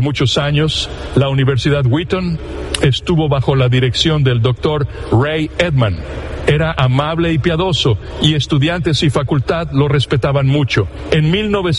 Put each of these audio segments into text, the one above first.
muchos años, la Universidad Wheaton estuvo bajo la dirección del Dr. Ray Edman. Era amable y piadoso, y estudiantes y facultad lo respetaban mucho. En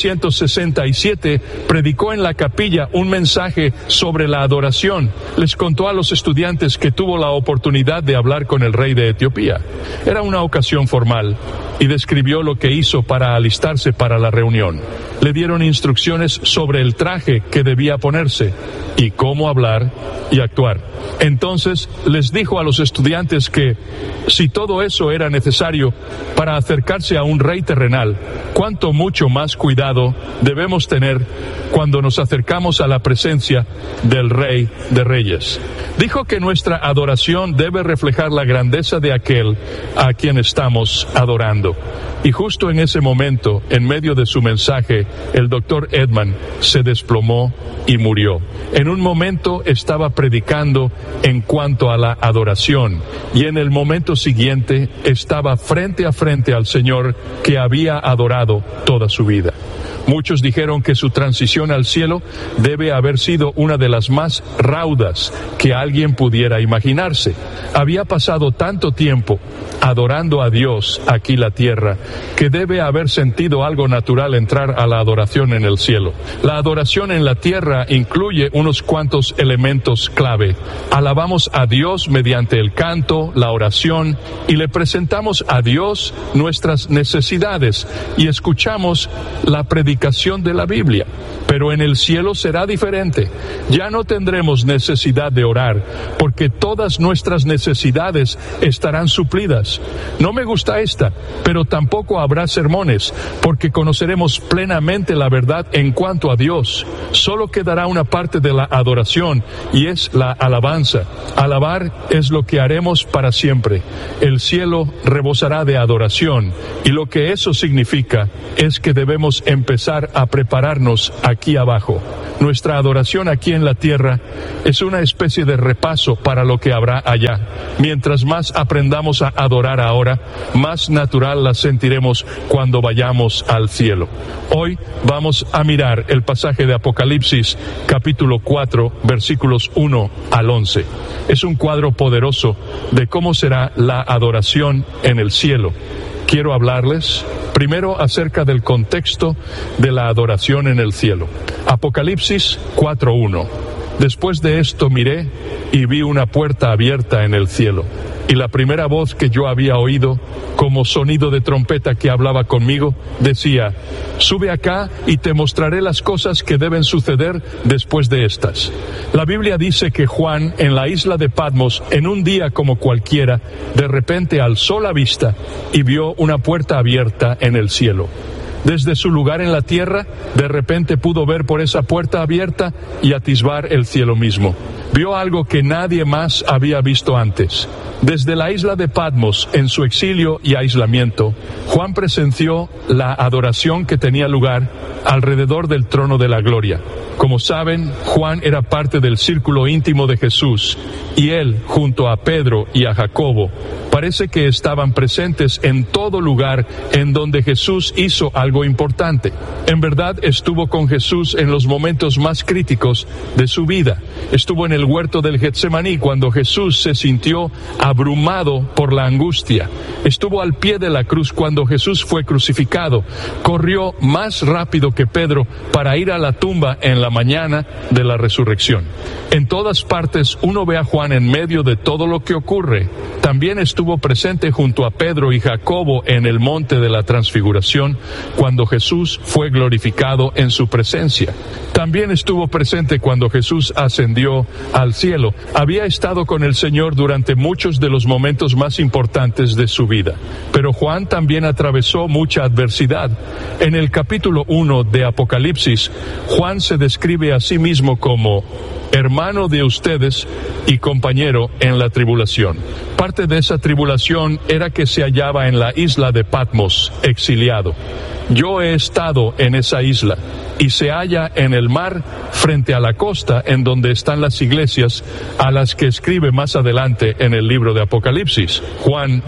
1967 predicó en la capilla un mensaje sobre la adoración. Les contó a los estudiantes que tuvo la oportunidad de hablar con el rey de Etiopía. Era una ocasión formal, y describió lo que hizo para alistarse para la reunión. Le dieron instrucciones sobre el traje que debía ponerse, y cómo hablar y actuar. Entonces les dijo a los estudiantes que, si todo eso era necesario para acercarse a un rey terrenal, cuánto mucho más cuidado debemos tener cuando nos acercamos a la presencia del Rey de Reyes. Dijo que nuestra adoración debe reflejar la grandeza de aquel a quien estamos adorando. Y justo en ese momento, en medio de su mensaje, el Dr. Edman se desplomó y murió. En un momento estaba predicando en cuanto a la adoración, y en el momento siguiente estaba frente a frente al Señor que había adorado toda su vida. Muchos dijeron que su transición al cielo debe haber sido una de las más raudas que alguien pudiera imaginarse. Había pasado tanto tiempo adorando a Dios aquí la tierra, que debe haber sentido algo natural entrar a la adoración en el cielo. La adoración en la tierra incluye unos cuantos elementos clave. Alabamos a Dios mediante el canto, la oración, y le presentamos a Dios nuestras necesidades, y escuchamos la predicación de la Biblia. Pero en el cielo será diferente. Ya no tendremos necesidad de orar, porque todas nuestras necesidades estarán suplidas. No me gusta esta, pero tampoco habrá sermones, porque conoceremos plenamente la verdad en cuanto a Dios. Solo quedará una parte de la adoración, y es la alabanza. Alabar es lo que haremos para siempre. El cielo rebosará de adoración, y lo que eso significa es que debemos empezar a prepararnos aquí abajo. Nuestra adoración aquí en la tierra es una especie de repaso para lo que habrá allá. Mientras más aprendamos a adorar ahora, más natural la sentiremos cuando vayamos al cielo. Hoy vamos a mirar el pasaje de Apocalipsis, capítulo 4, versículos 1 al 11. Es un cuadro poderoso de cómo será la adoración en el cielo. Quiero hablarles primero acerca del contexto de la adoración en el cielo. Apocalipsis 4:1. Después de esto miré y vi una puerta abierta en el cielo. Y la primera voz que yo había oído, como sonido de trompeta que hablaba conmigo, decía: sube acá y te mostraré las cosas que deben suceder después de estas. La Biblia dice que Juan, en la isla de Patmos, en un día como cualquiera, de repente alzó la vista y vio una puerta abierta en el cielo. Desde su lugar en la tierra, de repente pudo ver por esa puerta abierta y atisbar el cielo mismo. Vio algo que nadie más había visto antes. Desde la isla de Patmos, en su exilio y aislamiento, Juan presenció la adoración que tenía lugar alrededor del trono de la gloria. Como saben, Juan era parte del círculo íntimo de Jesús, y él, junto a Pedro y a Jacobo, parece que estaban presentes en todo lugar en donde Jesús hizo algo importante. En verdad, estuvo con Jesús en los momentos más críticos de su vida. Estuvo en el huerto del Getsemaní cuando Jesús se sintió abrumado por la angustia. Estuvo al pie de la cruz cuando Jesús fue crucificado. Corrió más rápido que Pedro para ir a la tumba en la mañana de la resurrección. En todas partes uno ve a Juan en medio de todo lo que ocurre. También estuvo presente junto a Pedro y Jacobo en el monte de la transfiguración cuando Jesús fue glorificado en su presencia. También estuvo presente cuando Jesús ascendió al cielo. Había estado con el Señor durante muchos de los momentos más importantes de su vida. Pero Juan también atravesó mucha adversidad. En el capítulo 1 de Apocalipsis, Juan se describe a sí mismo como hermano de ustedes y compañero en la tribulación. Parte de esa tribulación era que se hallaba en la isla de Patmos, exiliado. Yo he estado en esa isla, y se halla en el mar frente a la costa en donde están las iglesias a las que escribe más adelante en el libro de Apocalipsis. Juan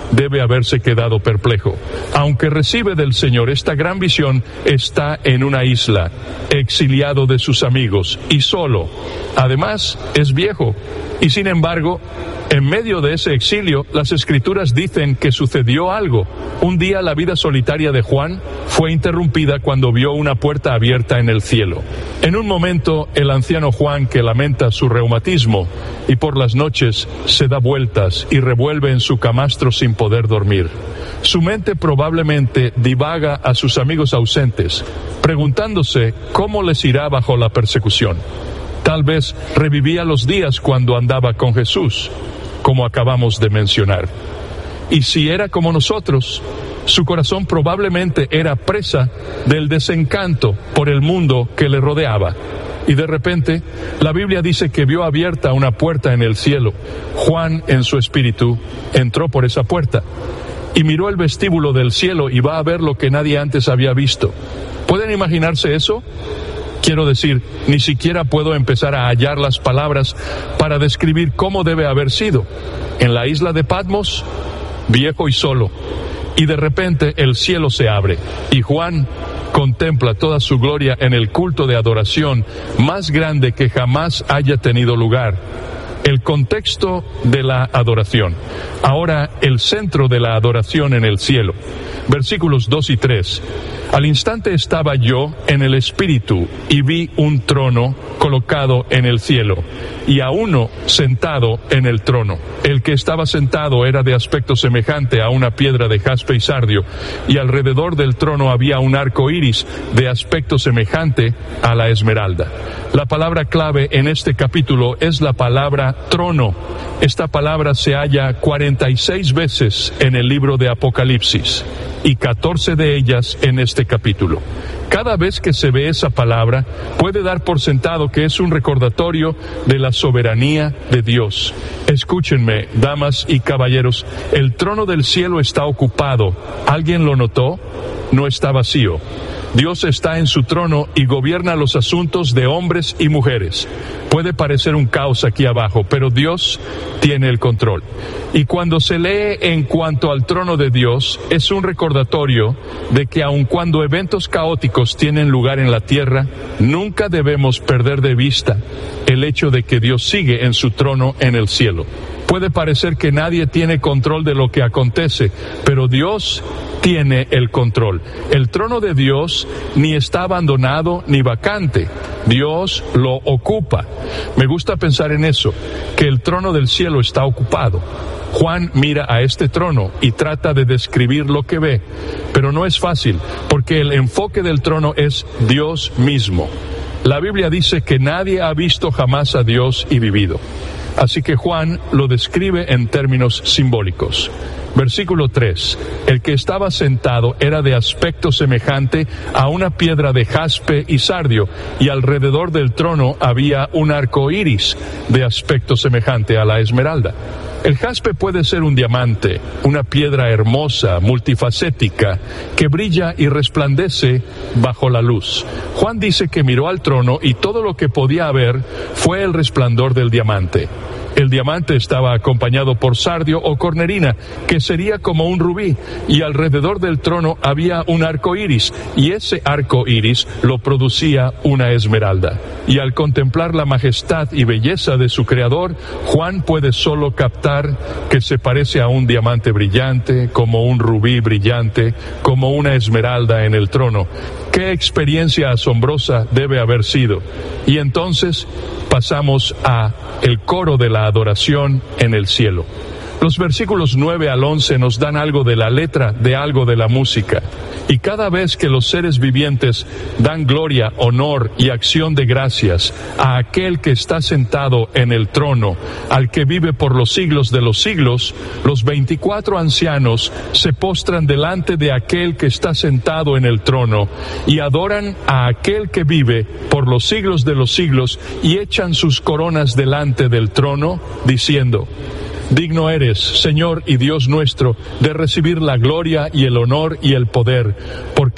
debe haberse quedado perplejo. Aunque recibe del Señor esta gran visión, está en una isla, exiliado de sus amigos y solo. Además, es viejo. Y sin embargo, en medio de ese exilio, las Escrituras dicen que sucedió algo. Un día la vida solitaria de Juan fue interrumpida cuando vio una puerta abierta en el cielo. En un momento, el anciano Juan, que lamenta su reumatismo y por las noches se da vueltas y revuelve en su camastro sin poder dormir. Su mente probablemente divaga a sus amigos ausentes, preguntándose cómo les irá bajo la persecución. Tal vez revivía los días cuando andaba con Jesús, como acabamos de mencionar. Y si era como nosotros, su corazón probablemente era presa del desencanto por el mundo que le rodeaba. Y de repente, la Biblia dice que vio abierta una puerta en el cielo. Juan, en su espíritu, entró por esa puerta y miró el vestíbulo del cielo y va a ver lo que nadie antes había visto. ¿Pueden imaginarse eso? Quiero decir, ni siquiera puedo empezar a hallar las palabras para describir cómo debe haber sido. En la isla de Patmos, viejo y solo, y de repente el cielo se abre, y Juan contempla toda su gloria en el culto de adoración más grande que jamás haya tenido lugar. El contexto de la adoración. Ahora, el centro de la adoración en el cielo. Versículos 2 y 3. Al instante estaba yo en el Espíritu y vi un trono colocado en el cielo y a uno sentado en el trono. El que estaba sentado era de aspecto semejante a una piedra de jaspe y sardio, y alrededor del trono había un arco iris de aspecto semejante a la esmeralda. La palabra clave en este capítulo es la palabra trono. Esta palabra se halla 46 veces en el libro de Apocalipsis y 14 de ellas en este capítulo. Cada vez que se ve esa palabra, puede dar por sentado que es un recordatorio de la soberanía de Dios. Escúchenme, damas y caballeros, el trono del cielo está ocupado. ¿Alguien lo notó? No está vacío. Dios está en su trono y gobierna los asuntos de hombres y mujeres. Puede parecer un caos aquí abajo, pero Dios tiene el control. Y cuando se lee en cuanto al trono de Dios, es un recordatorio de que aun cuando eventos caóticos tienen lugar en la tierra, nunca debemos perder de vista el hecho de que Dios sigue en su trono en el cielo. Puede parecer que nadie tiene control de lo que acontece, pero Dios tiene el control. El trono de Dios ni está abandonado ni vacante. Dios lo ocupa. Me gusta pensar en eso, que el trono del cielo está ocupado. Juan mira a este trono y trata de describir lo que ve, pero no es fácil, porque el enfoque del trono es Dios mismo. La Biblia dice que nadie ha visto jamás a Dios y vivido. Así que Juan lo describe en términos simbólicos. Versículo 3. El que estaba sentado era de aspecto semejante a una piedra de jaspe y sardio, y alrededor del trono había un arco iris de aspecto semejante a la esmeralda. El jaspe puede ser un diamante, una piedra hermosa, multifacética, que brilla y resplandece bajo la luz. Juan dice que miró al trono y todo lo que podía ver fue el resplandor del diamante. El diamante estaba acompañado por sardio o cornerina, que sería como un rubí, y alrededor del trono había un arco iris, y ese arco iris lo producía una esmeralda. Y al contemplar la majestad y belleza de su creador, Juan puede solo captar que se parece a un diamante brillante, como un rubí brillante, como una esmeralda en el trono. ¡Qué experiencia asombrosa debe haber sido! Y entonces pasamos a el coro de la adoración en el cielo. Los versículos 9 al 11 nos dan algo de la letra de algo de la música. Y cada vez que los seres vivientes dan gloria, honor y acción de gracias a aquel que está sentado en el trono, al que vive por los siglos de los siglos, los 24 ancianos se postran delante de aquel que está sentado en el trono y adoran a aquel que vive por los siglos de los siglos y echan sus coronas delante del trono, diciendo: Digno eres, Señor y Dios nuestro, de recibir la gloria y el honor y el poder, porque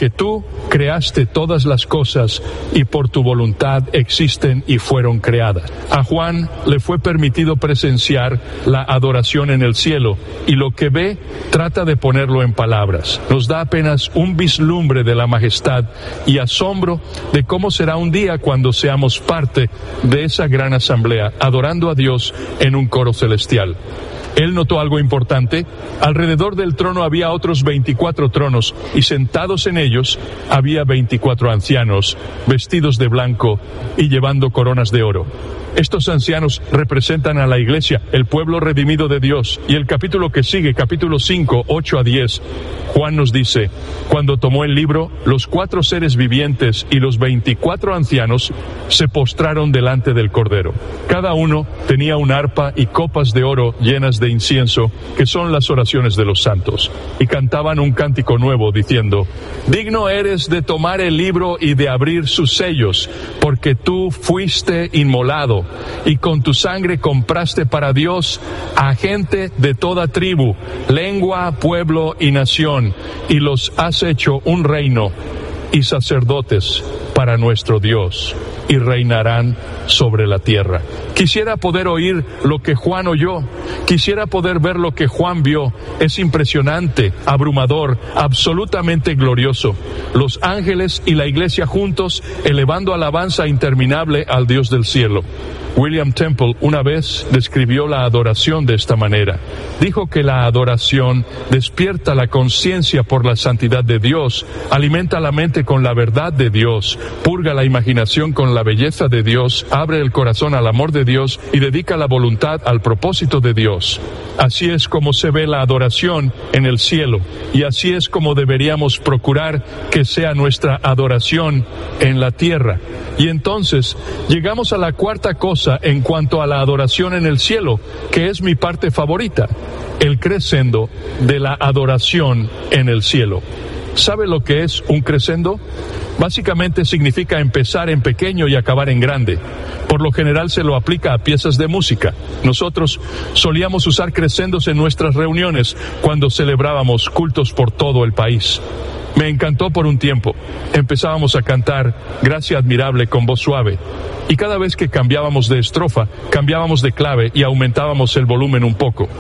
porque tú creaste todas las cosas y por tu voluntad existen y fueron creadas. A Juan le fue permitido presenciar la adoración en el cielo y lo que ve trata de ponerlo en palabras. Nos da apenas un vislumbre de la majestad y asombro de cómo será un día cuando seamos parte de esa gran asamblea, adorando a Dios en un coro celestial. Él notó algo importante. Alrededor del trono había otros 24 tronos y sentados en ellos había 24 ancianos vestidos de blanco y llevando coronas de oro. Estos ancianos representan a la iglesia, el pueblo redimido de Dios. Y el capítulo que sigue, capítulo 5, 8 a 10, Juan nos dice: cuando tomó el libro, los 4 seres vivientes y los 24 ancianos se postraron delante del Cordero. Cada uno tenía un arpa y copas de oro llenas de incienso, que son las oraciones de los santos. Y cantaban un cántico nuevo, diciendo: digno eres de tomar el libro y de abrir sus sellos, porque tú fuiste inmolado, y con tu sangre compraste para Dios a gente de toda tribu, lengua, pueblo y nación, y los has hecho un reino y sacerdotes para nuestro Dios, y reinarán sobre la tierra. Quisiera poder oír lo que Juan oyó, quisiera poder ver lo que Juan vio. Es impresionante, abrumador, absolutamente glorioso. Los ángeles y la iglesia juntos elevando alabanza interminable al Dios del cielo. William Temple una vez describió la adoración de esta manera. Dijo que la adoración despierta la conciencia por la santidad de Dios, alimenta la mente con la verdad de Dios, purga la imaginación con la belleza de Dios, abre el corazón al amor de Dios y dedica la voluntad al propósito de Dios. Así es como se ve la adoración en el cielo, y así es como deberíamos procurar que sea nuestra adoración en la tierra. Y entonces llegamos a la cuarta cosa en cuanto a la adoración en el cielo, que es mi parte favorita: el crescendo de la adoración en el cielo. ¿Sabe lo que es un crescendo? Básicamente significa empezar en pequeño y acabar en grande. Por lo general se lo aplica a piezas de música. Nosotros solíamos usar crescendos en nuestras reuniones cuando celebrábamos cultos por todo el país. Me encantó por un tiempo. Empezábamos a cantar Gracia admirable con voz suave, y cada vez que cambiábamos de estrofa, cambiábamos de clave y aumentábamos el volumen un poco.